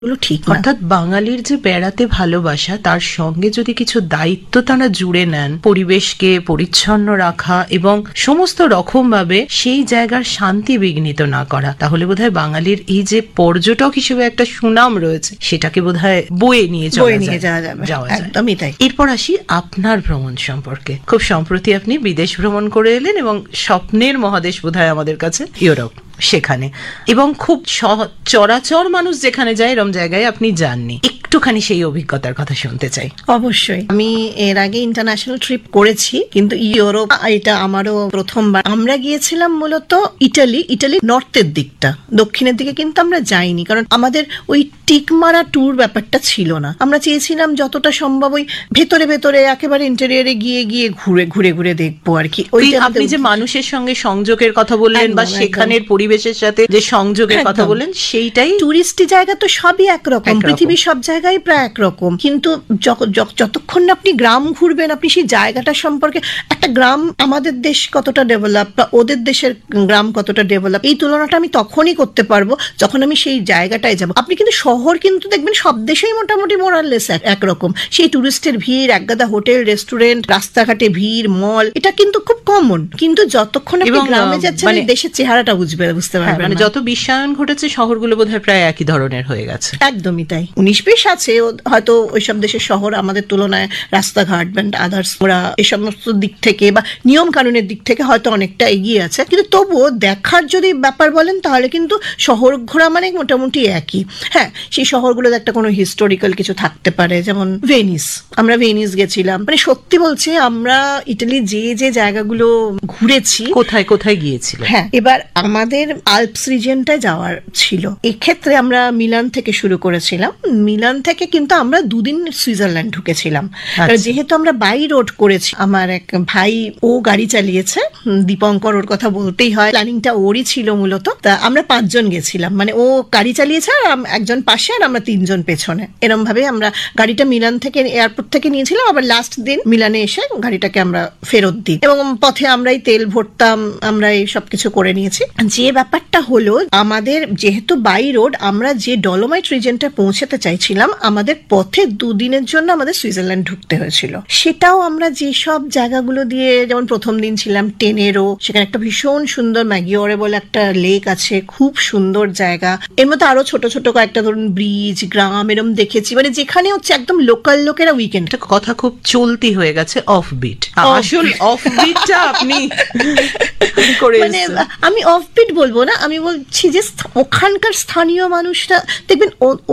ঠিক না। অর্থাৎ বাঙালির যে বেড়াতে ভালোবাসা, তার সঙ্গে যদি কিছু দায়িত্ব তারা জুড়ে নেন, পরিবেশকে পরিচ্ছন্ন রাখা এবং সমস্ত রকম ভাবে সেই জায়গার শান্তি বিঘ্নিত না করা, তাহলে বোধহয় বাঙালির এই যে পর্যটক হিসেবে একটা সুনাম রয়েছে, সেটাকে বোধহয় বয়ে নিয়ে যাওয়া যায়। একদমই তাই। এরপর আসি আপনার ভ্রমণ সম্পর্কে। খুব সম্প্রতি আপনি বিদেশ ভ্রমণ করে এলেন এবং স্বপ্নের মহাদেশ বোধহয় আমাদের কাছে ইউরোপ, সেখানে এবং খুব চরাচর মানুষ যেখানে যায় এরকম জায়গায় আপনি যাননি, একটুখানি সেই অভিজ্ঞতার কথা শুনতে চাই। অবশ্যই, আমি এর আগে ইন্টারন্যাশনাল ট্রিপ করেছি, কিন্তু ইউরোপ এটা আমারও প্রথমবার। আমরা গিয়েছিলাম মূলত ইটালি নর্থের দিকটা, দক্ষিণের দিকে কিন্তু আমরা যাইনি, কারণ আমাদের ওই টিকমারা ট্যুর ব্যাপারটা ছিল না। আমরা চেয়েছিলাম যতটা সম্ভব ওই ভেতরে ভেতরে একেবারে ইন্টেরিয়রে গিয়ে গিয়ে ঘুরে দেখবো আর কি। আপনি যে মানুষের সঙ্গে সংযোগের কথা বললেন বা সেখানের পরিবেশের সাথে যে সংযোগের কথা বললেন, সেইটাই। টুরিস্টি জায়গা তো সবই একরকম, পৃথিবীর সব জায়গায় প্রায় একরকম, কিন্তু যতক্ষণ না আপনি গ্রাম ঘুরবেন, আপনি সেই জায়গাটা সম্পর্কে, একটা গ্রাম আমাদের দেশ কতটা ডেভেলপ বা ওদের দেশের গ্রাম কতটা ডেভেলপ, এই তুলনাটা আমি তখনই করতে পারবো যখন আমি সেই জায়গাটায় যাব। আপনি কিন্তু শহর কিন্তু দেখবেন সব দেশেই মোটামুটি মোরাললেস একরকম, সেই টুরিস্টের ভিড়, একগাদা হোটেল, রেস্টুরেন্ট, রাস্তাঘাটে ভিড়, মল, এটা কিন্তু খুব কমন। কিন্তু যতক্ষণ আপনি গ্রামে যাচ্ছেন দেশের চেহারাটা বুঝতে পারবেন। মানে যত বিশ্বায়ন ঘটেছে শহরগুলো বোধহয় প্রায় একই ধরনের হয়ে গেছে। একদমই তাই। 19-20 আছে হয়তো ওইসব দেশের শহর আমাদের তুলনায় রাস্তাঘাট বা আদার্স ওরা এই সমস্ত দিক থেকে বা নিয়ম কানুনের দিক থেকে হয়তো অনেকটা এগিয়ে আছে, কিন্তু তবুও দেখার যদি ব্যাপার বলেন তাহলে কিন্তু শহর ঘোরা মানে মোটামুটি একই। হ্যাঁ, সেই শহরগুলোতে একটা কোনো হিস্টোরিক্যাল কিছু থাকতে পারে, যেমন ভেনিস। আমরা ভেনিস গেছিলাম, মানে সত্যি বলছি আমরা ইটালি যে জায়গাগুলো ঘুরেছি। কোথায় কোথায় গিয়েছিল? হ্যাঁ, এবার আমাদের আলপস রিজিয়নটায় যাওয়ার ছিল। এক্ষেত্রে আমরা মিলান থেকে শুরু করেছিলাম। মিলান থেকে কিন্তু আমরা 2 দিন সুইজারল্যান্ড ঢুকেছিলাম। যেহেতু আমরা বাই রোড করেছি, আমার এক ভাই ও গাড়ি চালিয়েছে, দীপঙ্কর, ওর কথা বলতেই হয়, প্ল্যানিংটা ওরই ছিল মূলত। তা আমরা 5 জন গেছিলাম, মানে ও গাড়ি চালিয়েছে আর একজন পাশে আর আমরা 3 জন পেছনে। এরকম ভাবে আমরা গাড়িটা মিলান থেকে এয়ারপোর্ট থেকে নিয়েছিলাম, আবার লাস্ট দিন মিলানে এসে গাড়িটাকে আমরা ফেরত দিই এবং পথে আমরাই তেল ভরতাম, আমরাই সবকিছু করে নিয়েছি। যে ব্যাপারটা হলো, আমাদের যেহেতু বাই রোড, আমরা যে ডলোমাইট রিজনটা পৌঁছাতে চাইছিলাম, আমাদের পথে 2 দিনের জন্য আমাদের সুইজারল্যান্ড ঢুকতে হয়েছিল। সেটাও আমরা যেসব জায়গাগুলো দিয়ে, যেমন প্রথম দিন ছিলাম টেনেরো, সেখানে একটা ভীষণ সুন্দর ম্যাগিওরে বলে একটা লেক আছে, খুব সুন্দর জায়গা। এর মধ্যে আরো ছোট ছোট কয়েকটা ধরুন ব্রিজ, গ্রাম এরম দেখেছি, মানে যেখানে হচ্ছে একদম লোকাল লোকেরা উইকেন্ড। কথা খুব চলতি হয়ে গেছে, অফবিট। আসল অফবিটটা আপনি মানে আমি অফবিট বলবো না, আমি বলছি যে ওখানকার স্থানীয় মানুষরা দেখবেন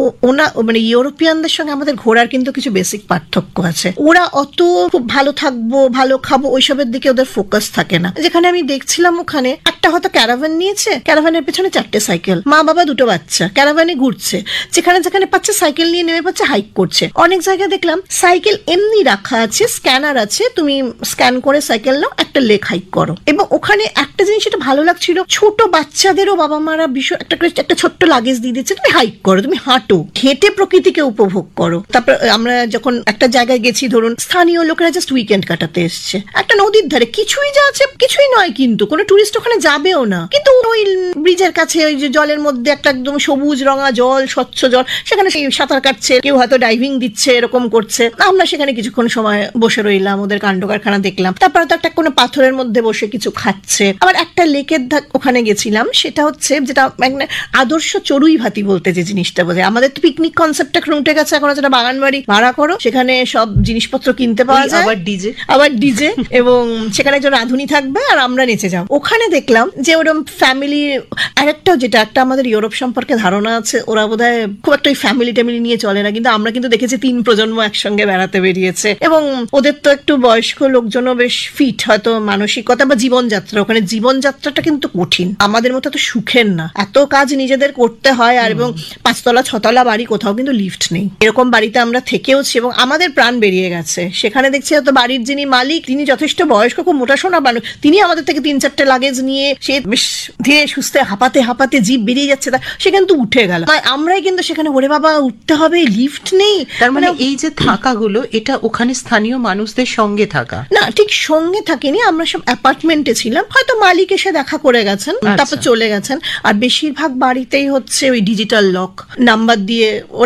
মানে ইউরোপিয়ানদের সঙ্গে আমাদের ঘোরার কিন্তু কিছু বেসিক পার্থক্য আছে। ওরা অত খুব ভালো থাকবো, ভালো খাবো, ওইসবের দিকে ওদের ফোকাস থাকে না। যেখানে আমি দেখছিলাম ওখানে একটা হয়তো ক্যারাভান নিয়েছে, ক্যারাভানের পেছনে 4টে সাইকেল, মা বাবা 2টো বাচ্চা, ক্যারাভানে ঘুরছে, যেখানে যেখানে পাচ্ছে সাইকেল নিয়ে নেমে পাচ্ছে, হাইক করছে। অনেক জায়গায় দেখলাম সাইকেল এমনি রাখা আছে, স্ক্যানার আছে, তুমি স্ক্যান করে সাইকেল নাও, একটা লেক হাইক করো। এবং ওখানে একটা জিনিস এটা ভালো লাগছিল, ছোট বাচ্চাদেরও বাবা মারা বিষয় একটা ছোট্ট লাগেজ দিয়ে দিচ্ছে, তুমি হাইক করো, তুমি হাঁটো, হেঁটে প্রকৃতিকে উপভোগ করো। তারপর আমরা যখন একটা জায়গায় গেছি, ধরুন স্থানীয় লোকেরা জাস্ট উইকেন্ড কাটাতে এসছে, একটা নদীর ধারে, কিছুই যা আছে কিছুই নয়, কিন্তু কোনো টুরিস্ট ওখানে যাবেও না, কিন্তু ওই ব্রিজের কাছে ওই যে জলের মধ্যে একটা একদম সবুজ রঙা জল, স্বচ্ছ জল, সেখানে সেই সাঁতার কাটছে, কেউ হয়তো ডাইভিং দিচ্ছে, এরকম করছে। আমরা সেখানে কিছুক্ষণ সময় বসে রইলাম, ওদের কাণ্ড কারখানা দেখলাম। তারপরে তো একটা কোনো পাথরের মধ্যে বসে কিছু খাচ্ছে। আবার একটা লেকের ওখানে গেছিলাম, সেটা হচ্ছে যেটা আদর্শ চড়ুই ভাতি বলতে যে জিনিসটা বোঝায়। আমাদের তো পিকনিক কনসেপ্টটা এখন উঠে গেছে, এখন যেটা বাগান বাড়ি ভাড়া করো, সেখানে সব জিনিসপত্র কিনতে পাওয়া যায়, আবার ডিজে এবং সেখানে একজন রাঁধুনি থাকবে আর আমরা নেচে যাও। ওখানে দেখলাম যে ওরকম ফ্যামিলি, আরেকটা যেটা একটা আমাদের ইউরোপ সম্পর্কে ধারণা আছে, ওরা বোধহয় খুব একটা ওই ফ্যামিলি ট্যামিলি নিয়ে চলে না, কিন্তু আমরা কিন্তু দেখেছি 3 প্রজন্ম একসঙ্গে বেড়াতে বেরিয়েছে। এবং ওদের তো একটু বয়স্ক লোকজনও বেশ ফিট, হয়তো মানসিকতা বা জীবনযাত্রা, ওখানে জীবনযাত্রাটা কিন্তু কঠিন, আমাদের মতো তো সুখের না, এত কাজ নিজেদের করতে হয়। আর এবং 5তলা 6তলা বাড়ি, কোথাও কিন্তু লিফট নেই, এরকম বাড়িতে আমরা থেকেওছি এবং আমাদের প্রাণ বেরিয়ে গেছে। সেখানে দেখছি হয়তো বাড়ির যিনি মালিক, তিনি যথেষ্ট বয়স্ক, খুব মোটাসোনা মানুষ, তিনি আমাদের থেকে 3-4টে লাগেজ নিয়ে সে বেশ ধীরে সুস্থে হাঁপাতে হাঁপাতে জিভ বেরিয়ে যাচ্ছে, সে কিন্তু উঠে গেল। আমরাই কিন্তু সেখানে ওরে বাবা উঠতে হবে, লিফট নেই। তার মানে এই যে থাকাগুলো, এটা ওখানে স্থানীয় মানুষদের সঙ্গে থাকা না, ঠিক সঙ্গে থাকিনি, আমরা সব অ্যাপার্টমেন্টে ছিলাম, হয়তো মালিক এসে দেখা করে গেছেন, তারপর চলে গেছেন। আর বেশিরভাগ বাড়িতেই হচ্ছে ওই ডিজিটাল লক নাম্বার দিয়ে